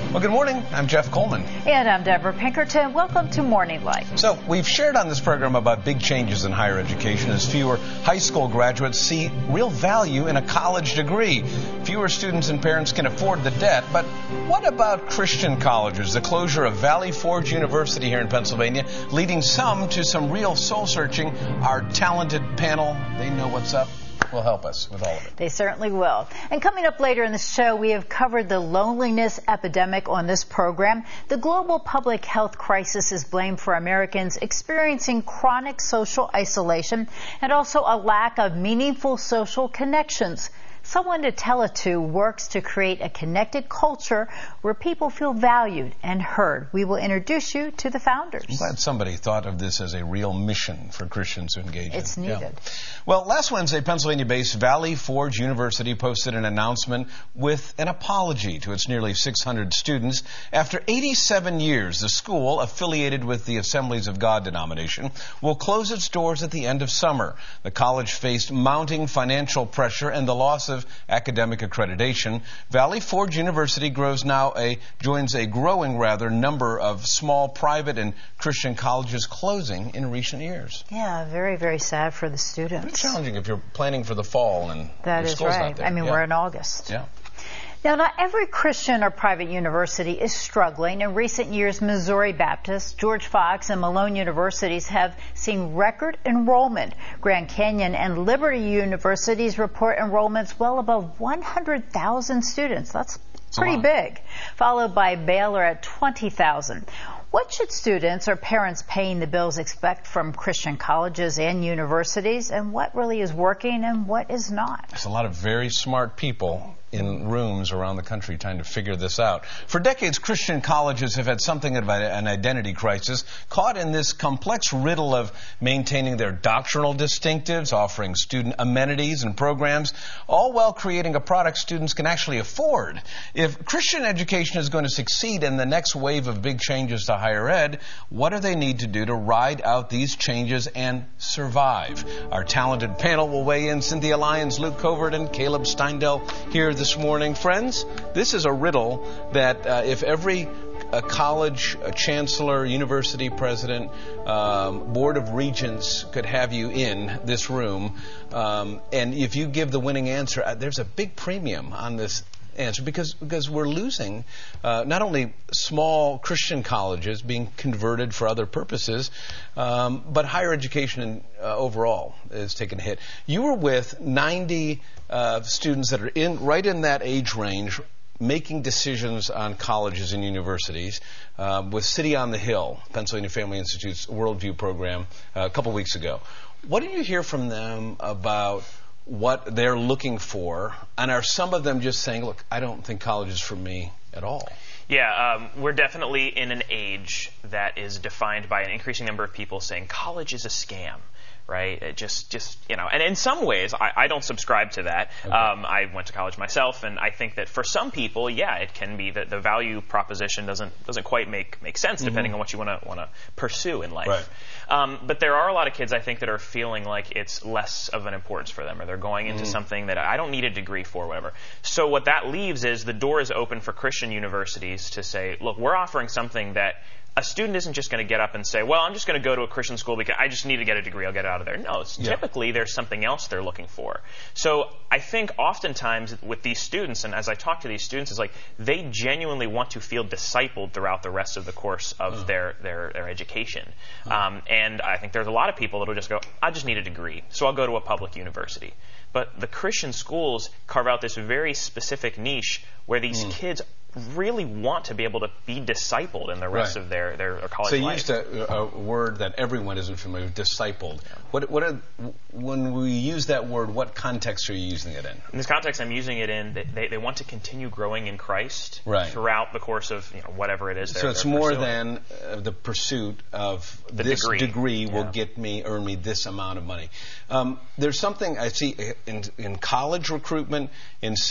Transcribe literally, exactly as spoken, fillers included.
Well, good morning. I'm Jeff Coleman. And I'm Deborah Pinkerton. Welcome to Morning Light. So we've shared on this program about big changes in higher education as fewer high school graduates see real value in a college degree. Fewer students and parents can afford the debt. But what about Christian colleges? The closure of Valley Forge University here in Pennsylvania, leading some to some real soul searching. Our talented panel, they know what's up, will help us with all of it. They certainly will. And coming up later in the show, we have covered the loneliness epidemic on this program. The global public health crisis is blamed for Americans experiencing chronic social isolation and also a lack of meaningful social connections. Someone to Tell It To works to create a connected culture where people feel valued and heard. We will introduce you to the founders. I'm glad somebody thought of this as a real mission for Christians to engage in. It's needed. Yeah. Well, last Wednesday, Pennsylvania-based Valley Forge University posted an announcement with an apology to its nearly six hundred students. After eighty-seven years, the school, affiliated with the Assemblies of God denomination, will close its doors at the end of summer. The college faced mounting financial pressure and the loss of academic accreditation. Valley Forge University grows now a joins a growing rather number of small private and Christian colleges closing in recent years. Yeah, very, very sad for the students. It's challenging if you're planning for the fall and that your is school's right. not there. I mean, yeah. we're in August. Yeah. Now, not every Christian or private university is struggling. In recent years, Missouri Baptist, George Fox, and Malone universities have seen record enrollment. Grand Canyon and Liberty universities report enrollments well above one hundred thousand students. That's pretty big. Followed by Baylor at twenty thousand. What should students or parents paying the bills expect from Christian colleges and universities, and what really is working and what is not? There's a lot of very smart people in rooms around the country trying to figure this out. For decades, Christian colleges have had something of an identity crisis, caught in this complex riddle of maintaining their doctrinal distinctives, offering student amenities and programs, all while creating a product students can actually afford. If Christian education is going to succeed in the next wave of big changes to higher ed, what do they need to do to ride out these changes and survive? Our talented panel will weigh in. Cynthia Lyons, Luke Covert, and Caleb Steindel here this morning. Friends, this is a riddle that uh, if every a college, a chancellor, university president, um, board of regents could have you in this room, um, and if you give the winning answer, uh, there's a big premium on this answer because because we're losing uh, not only small Christian colleges being converted for other purposes, um, but higher education in, uh, overall is taking a hit. You were with ninety uh, students that are in right in that age range, making decisions on colleges and universities uh, with City on the Hill, Pennsylvania Family Institute's Worldview program, uh, a couple weeks ago. What did you hear from them about what they're looking for, and are some of them just saying, look, I don't think college is for me at all? Yeah, um, we're definitely in an age that is defined by an increasing number of people saying college is a scam. Right? It just, just, you know, and in some ways, I, I don't subscribe to that. Okay. Um, I went to college myself, and I think that for some people, yeah, it can be that the value proposition doesn't doesn't quite make make sense mm-hmm. depending on what you want to want to pursue in life. Right. Um, but there are a lot of kids, I think, that are feeling like it's less of an importance for them, or they're going into mm. something that I don't need a degree for, whatever. So what that leaves is the door is open for Christian universities to say, look, we're offering something that a student isn't just going to get up and say, well, I'm just going to go to a Christian school because I just need to get a degree. I'll get it out of there. No, it's yeah. typically there's something else they're looking for. So I think oftentimes with these students, and as I talk to these students, it's like they genuinely want to feel discipled throughout the rest of the course of mm. their, their, their education. Mm. Um, and I think there's a lot of people that will just go, I just need a degree, so I'll go to a public university. But the Christian schools carve out this very specific niche where these mm. kids really want to be able to be discipled in the rest right. of their, their college so you life. used a, a word that everyone isn't familiar with, discipled. Yeah. What, what are, when we use that word, what context are you using it in? In this context, I'm using it in that they, they want to continue growing in Christ right. throughout the course of you know, whatever it is they're So it's they're more pursuing. than uh, the pursuit of the this degree, degree will yeah. get me, earn me this amount of money. Um, there's something I see in, in college recruitment, in